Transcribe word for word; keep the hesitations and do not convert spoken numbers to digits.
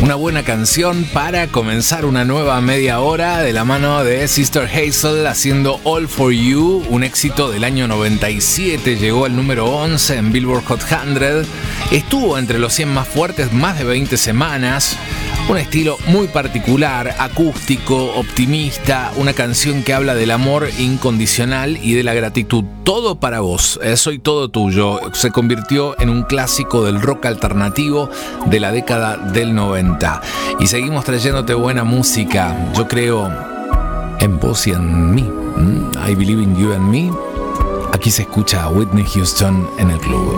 Una buena canción para comenzar una nueva media hora de la mano de Sister Hazel haciendo All For You, un éxito del año noventa y siete, llegó al número once en Billboard Hot cien, estuvo entre los cien más fuertes más de veinte semanas, un estilo muy particular, acústico, optimista, una canción que habla del amor incondicional y de la gratitud. Todo para vos, eh, soy todo tuyo, se convirtió en un clásico del rock alternativo de la década del noventa. Y seguimos trayéndote buena música. Yo creo en vos y en mí. I believe in you and me. Aquí se escucha a Whitney Houston en el club.